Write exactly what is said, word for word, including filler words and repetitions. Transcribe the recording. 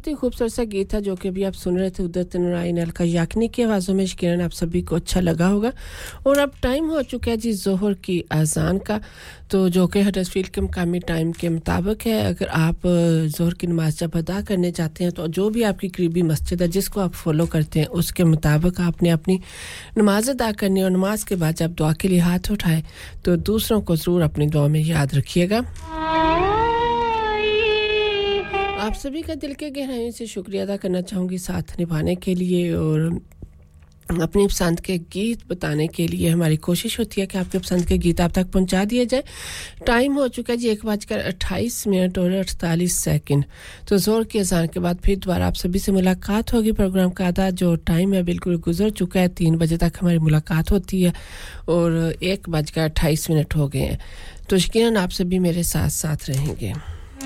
बहुत ही खूबसूरत सा गीत था जो कि अभी आप सुन रहे थे उदित नारायण अलका याग्निक की आवाज़ों में। यकीनन आप सभी को अच्छा लगा होगा। और अब टाइम हो चुका है जी ज़ोहर की अज़ान का, तो जो कि हडर्सफील्ड के मकामी टाइम के मुताबिक है। अगर आप ज़ोहर की नमाज़ जब अदा करने जाते हैं तो जो भी आपकी करीबी मस्जिद है जिसको आप फॉलो करते हैं उसके मुताबिक आपने अपनी नमाज़ अदा करनी है। और नमाज के बाद जब दुआ के लिए हाथ उठाएं तो दूसरों को ज़रूर अपनी दुआ में याद रखिएगा। आप सभी का दिल के गहराइयों से शुक्रिया अदा करना चाहूँगी साथ निभाने के लिए और अपनी पसंद के गीत बताने के लिए। हमारी कोशिश होती है कि आपके पसंद के गीत आप तक पहुंचा दिए जाए। टाइम हो चुका है जी एक बजकर अट्ठाईस मिनट और अड़तालीस सेकंड। तो ज़ोहर की अज़ान के बाद फिर दोबारा आप सभी से मुलाकात होगी। प्रोग्राम का आधा जो टाइम है बिल्कुल गुजर चुका है। तीन बजे तक हमारी मुलाकात होती है और एक बजकर अट्ठाईस मिनट हो गए हैं। तो यकीनन आप सभी मेरे साथ साथ रहेंगे।